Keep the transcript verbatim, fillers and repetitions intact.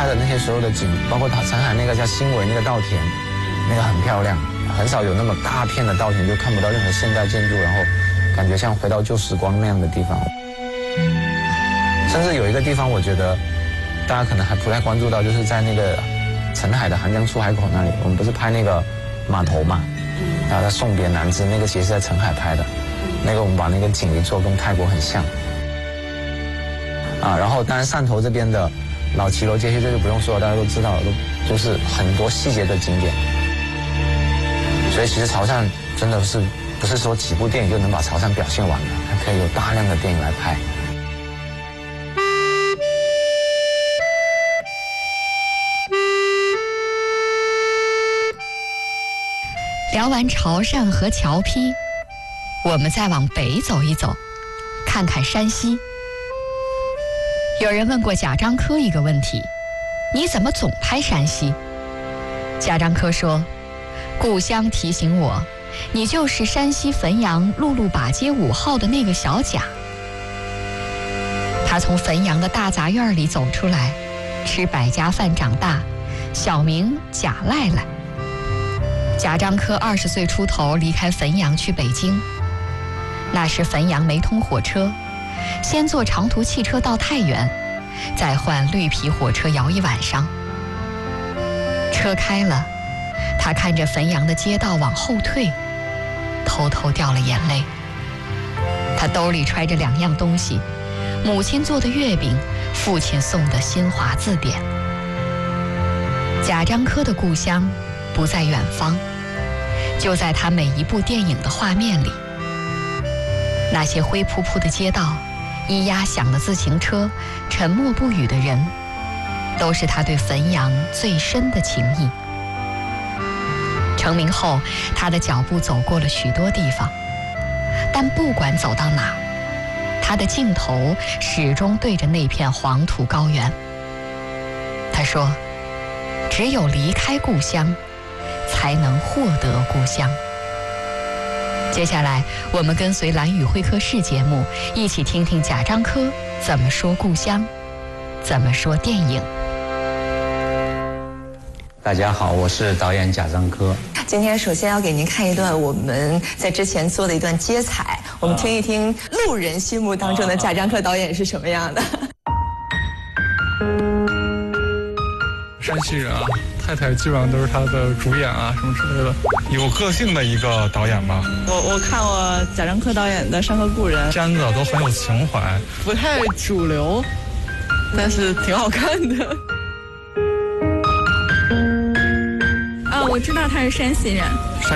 拍的那些所有的景，包括它澄海那个叫新围那个稻田，那个很漂亮，很少有那么大片的稻田就看不到任何现代建筑，然后感觉像回到旧时光那样的地方。甚至有一个地方，我觉得大家可能还不太关注到，就是在那个澄海的韩江出海口那里，我们不是拍那个码头嘛，然后在送别南枝，那个其实是在澄海拍的，那个我们把那个景一做跟泰国很像。啊，然后当然汕头这边的老骑楼街区这就不用说了，大家都知道，都就是很多细节的景点。所以其实潮汕真的是不是说几部电影就能把潮汕表现完的，它可以有大量的电影来拍。 聊完潮汕和侨批，我们再往北走一走，看看山西。有人问过贾樟柯一个问题：你怎么总拍山西？贾樟柯说，故乡提醒我，你就是山西汾阳陆路把街五号的那个小贾。他从汾阳的大杂院里走出来，吃百家饭长大，小名贾赖赖。贾樟柯二十岁出头离开汾阳去北京，那时汾阳没通火车，先坐长途汽车到太原，再换绿皮火车摇一晚上。车开了，他看着汾阳的街道往后退，偷偷掉了眼泪。他兜里揣着两样东西，母亲做的月饼，父亲送的新华字典。贾樟柯的故乡不在远方，就在他每一部电影的画面里。那些灰扑扑的街道，咿呀响的自行车，沉默不语的人，都是他对汾阳最深的情谊。成名后，他的脚步走过了许多地方，但不管走到哪，他的镜头始终对着那片黄土高原。他说，只有离开故乡，才能获得故乡。接下来，我们跟随蓝宇会客室节目，一起听听贾樟柯怎么说故乡，怎么说电影。 大家好，我是导演贾樟柯。 今天首先要给您看一段我们在之前做的一段接彩，我们听一听路人心目当中的贾樟柯导演是什么样的。 山西人啊，太太基本上都是他的主演啊，什么之类的，有个性的一个导演吧。 我我看过贾樟柯导演的《山河故人》， 片子都很有情怀， 不太主流，但是挺好看的。 啊，我知道他是山西人。